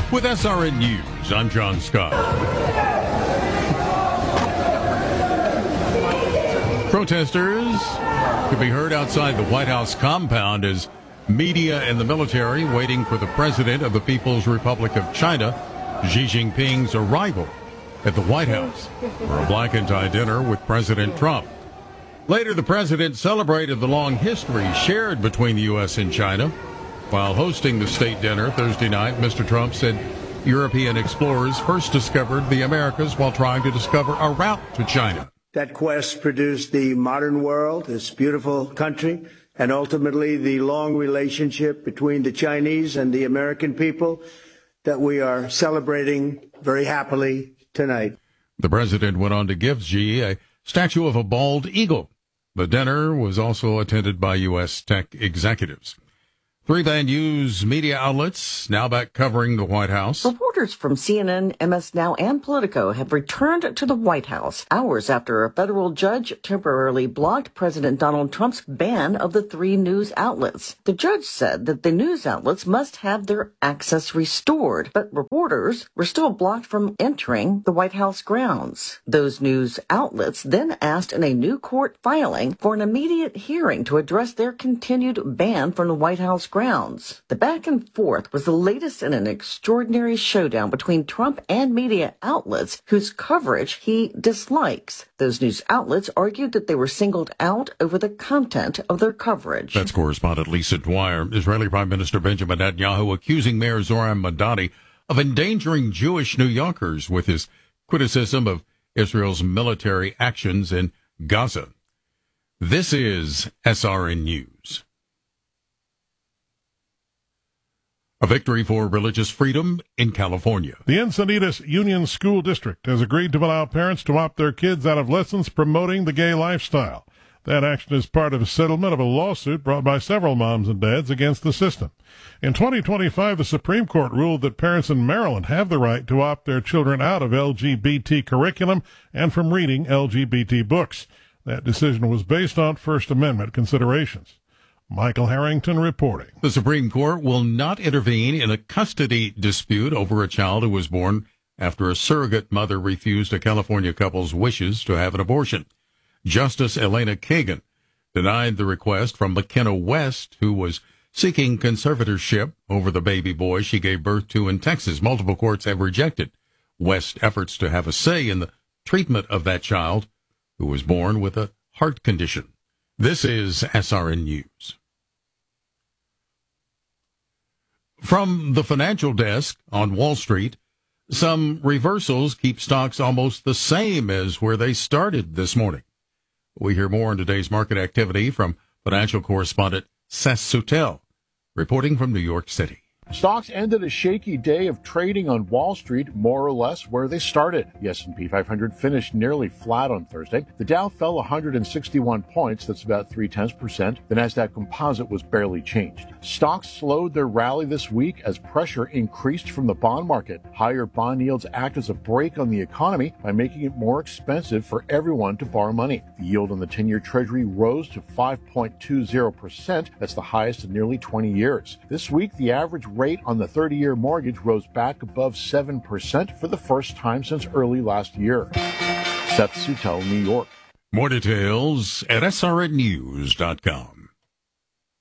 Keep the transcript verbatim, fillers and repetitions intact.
With S R N News, I'm John Scott. Protesters could be heard outside the White House compound as media and the military waiting for the president of the People's Republic of China, Xi Jinping's arrival at the White House for a black and tie dinner with President Trump. Later, the president celebrated the long history shared between the U S and China. While hosting the state dinner Thursday night, Mister Trump said European explorers first discovered the Americas while trying to discover a route to China. That quest produced the modern world, this beautiful country, and ultimately the long relationship between the Chinese and the American people that we are celebrating very happily tonight. The president went on to give Xi a statue of a bald eagle. The dinner was also attended by U S tech executives. Three band news media outlets now back covering the White House. Reporters from C N N, M S Now, and Politico have returned to the White House hours after a federal judge temporarily blocked President Donald Trump's ban of the three news outlets. The judge said that the news outlets must have their access restored, but reporters were still blocked from entering the White House grounds. Those news outlets then asked in a new court filing for an immediate hearing to address their continued ban from the White House grounds. Grounds. The back and forth was the latest in an extraordinary showdown between Trump and media outlets whose coverage he dislikes. Those news outlets argued that they were singled out over the content of their coverage. That's correspondent Lisa Dwyer. Israeli Prime Minister Benjamin Netanyahu accusing Mayor Zohran Madani of endangering Jewish New Yorkers with his criticism of Israel's military actions in Gaza. This is S R N News. A victory for religious freedom in California. The Encinitas Union School District has agreed to allow parents to opt their kids out of lessons promoting the gay lifestyle. That action is part of a settlement of a lawsuit brought by several moms and dads against the system. In twenty twenty-five, the Supreme Court ruled that parents in Maryland have the right to opt their children out of L G B T curriculum and from reading L G B T books. That decision was based on First Amendment considerations. Michael Harrington reporting. The Supreme Court will not intervene in a custody dispute over a child who was born after a surrogate mother refused a California couple's wishes to have an abortion. Justice Elena Kagan denied the request from McKenna West, who was seeking conservatorship over the baby boy she gave birth to in Texas. Multiple courts have rejected West's efforts to have a say in the treatment of that child, who was born with a heart condition. This is S R N News. From the financial desk on Wall Street, some reversals keep stocks almost the same as where they started this morning. We hear more on today's market activity from financial correspondent Seth Sutel, reporting from New York City. Stocks ended a shaky day of trading on Wall Street, more or less where they started. The S and P five hundred finished nearly flat on Thursday. The Dow fell one hundred sixty-one points, that's about three-tenths percent. The Nasdaq Composite was barely changed. Stocks slowed their rally this week as pressure increased from the bond market. Higher bond yields act as a brake on the economy by making it more expensive for everyone to borrow money. The yield on the ten-year Treasury rose to five point two zero percent. That's the highest in nearly twenty years. This week, the average rate on the thirty-year mortgage rose back above seven percent for the first time since early last year. Seth Sutel, New York. More details at S R N news dot com.